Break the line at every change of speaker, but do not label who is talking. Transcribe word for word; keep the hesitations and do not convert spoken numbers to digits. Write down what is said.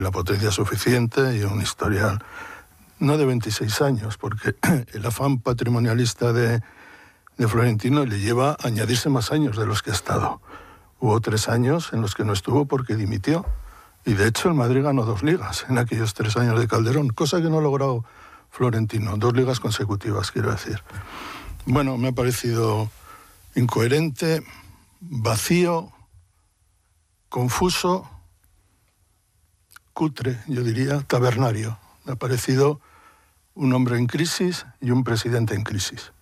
la potencia suficiente y un historial no de veintiséis años, porque el afán patrimonialista de, de Florentino le lleva a añadirse más años de los que ha estado. Hubo tres años en los que no estuvo porque dimitió. Y de hecho el Madrid ganó dos ligas en aquellos tres años de Calderón, cosa que no ha logrado Florentino. Dos ligas consecutivas, quiero decir. Bueno, me ha parecido incoherente, vacío, confuso, cutre, yo diría, tabernario. Me ha parecido un hombre en crisis y un presidente en crisis.